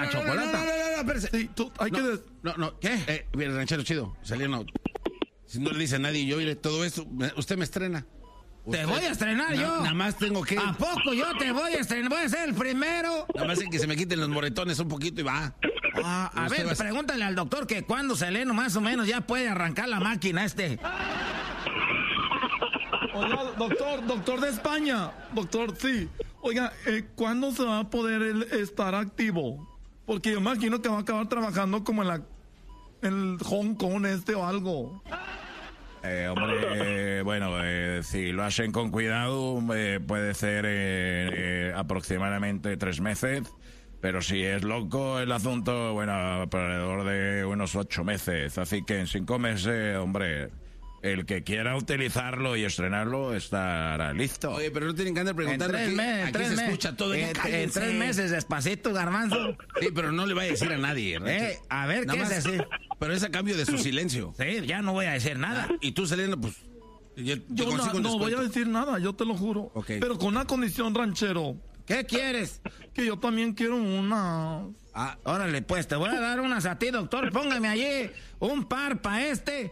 chocolata. No, espérese. Sí, hay que... ¿Qué? Mira, ranchero chido, Saliendo. Si no le dice a nadie, yo iré todo eso, usted me estrena. Te voy a estrenar yo. Nada más tengo que... ¿A poco yo te voy a estrenar? Voy a ser el primero. Nada más es que se me quiten los moretones un poquito y va. A ver, pregúntale al doctor que cuando Seleno más o menos ya puede arrancar la máquina Oiga, doctor de España. Doctor, sí. Oiga, ¿cuándo se va a poder estar activo? Porque yo imagino que va a acabar trabajando como en el Hong Kong o algo. Hombre, bueno, si lo hacen con cuidado, puede ser aproximadamente 3 meses. Pero si es loco el asunto, bueno, alrededor de unos 8 meses. Así que en 5 meses, hombre, el que quiera utilizarlo y estrenarlo estará listo. Oye, pero no tienen que andar preguntando. Aquí se escucha todo. En 3 meses, despacito, Garbanzo. Sí, pero no le vaya a decir a nadie. A ver, ¿qué es decir? Pero es a cambio de su silencio. Sí, ya no voy a decir nada. Y tú, Selena, pues... Yo no voy a decir nada, yo te lo juro. Okay. Pero con una condición, ranchero. ¿Qué quieres? Que yo también quiero una... Órale, pues, te voy a dar unas a ti, doctor. Póngame allí un par para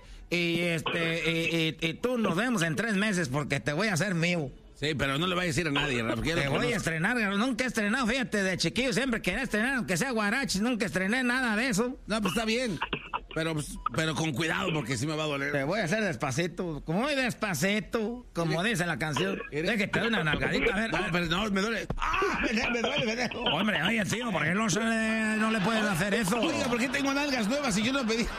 y tú nos vemos en 3 meses porque te voy a hacer mío. Sí, pero no le vaya a decir a nadie, Te voy a estrenar, nunca he estrenado, fíjate, de chiquillo siempre quería estrenar, aunque sea guarachi, nunca estrené nada de eso. No, pues está bien, pero con cuidado porque sí me va a doler. Te voy a hacer despacito, muy despacito, como dice la canción. Deja que te dé una nalgadita, a ver. No, pero no, me duele. Me duele. Hombre, oye, tío, ¿por qué no le puedes hacer eso? Oiga, ¿por qué tengo nalgas nuevas y yo no pedí?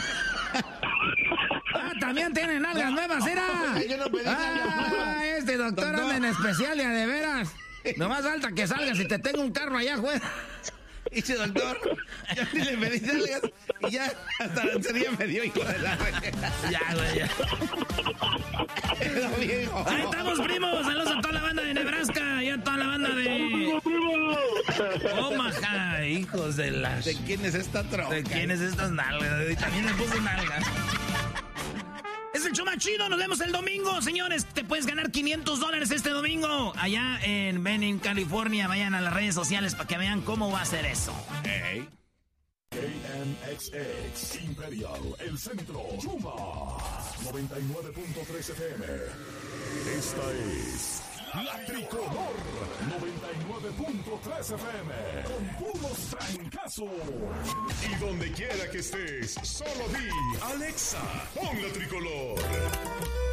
También tiene nalgas nuevas, era. Yo no pedí nalgas nuevas. Este doctor anda en especial, ya de veras. No más falta que salgas y te tengo un carro allá afuera. Dice doctor, yo ni le pedí nalgas y ya hasta lancería me dio, hijo de la... Ya, güey, ya. Ahí estamos, primos. Saludos a toda la banda de Nebraska y a toda la banda de Omaha, hijos de las... ¿De quién es esta troca? ¿De quién es estas nalgas? Y también le puso nalgas. Es el show más chido, nos vemos el domingo, señores. Te puedes ganar $500 este domingo allá en Benning, California. Vayan a las redes sociales para que vean cómo va a ser eso. Hey. KNXX Imperial, el centro, Chuma 99.3 FM. Esta es La Tricolor 99.3 FM con puros trancazos. Y donde quiera que estés, solo di Alexa, pon La Tricolor.